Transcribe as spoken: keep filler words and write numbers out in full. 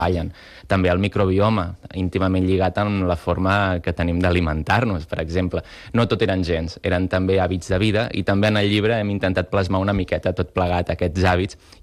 treballen. També el microbioma, íntimament lligat amb la forma que tenim d'alimentar-nos, per exemple. No tot eren gens, eren també hàbits de vida, i també en el llibre hem intentat plasmar una miqueta tot plegat aquests hàbits